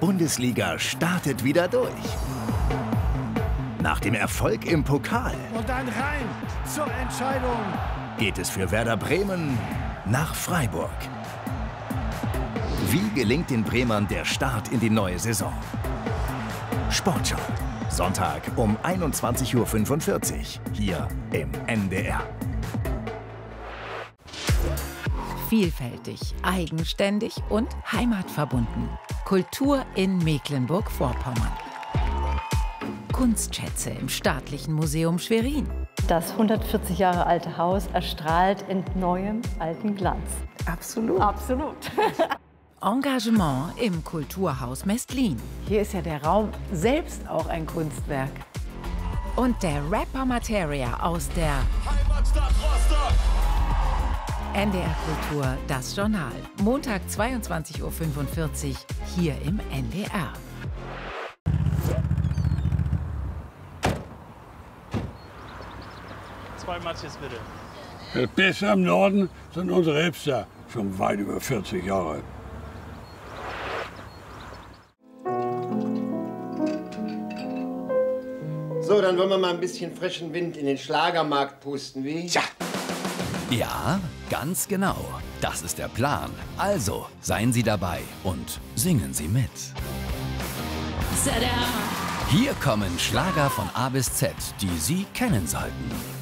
Bundesliga startet wieder durch. Nach dem Erfolg im Pokal Und dann rein zur Entscheidung. geht es für Werder Bremen nach Freiburg. Wie gelingt den Bremern der Start in die neue Saison? Sportschau, Sonntag um 21:45 Uhr hier im NDR. Vielfältig, eigenständig und heimatverbunden. Kultur in Mecklenburg-Vorpommern. Kunstschätze im Staatlichen Museum Schwerin. Das 140 Jahre alte Haus erstrahlt in neuem alten Glanz. Absolut. Absolut. Engagement im Kulturhaus Mestlin. Hier ist ja der Raum selbst auch ein Kunstwerk. Und der Rapper Materia aus der Heimatstadt Rostock. NDR Kultur, das Journal. Montag 22:45 Uhr hier im NDR. Zwei Matjes bitte. Das Beste am Norden sind unsere Hipster, schon weit über 40 Jahre alt. So, dann wollen wir mal ein bisschen frischen Wind in den Schlagermarkt pusten, wie? Tja. Ja, ganz genau. Das ist der Plan. Also, seien Sie dabei und singen Sie mit. Hier kommen Schlager von A bis Z, die Sie kennen sollten.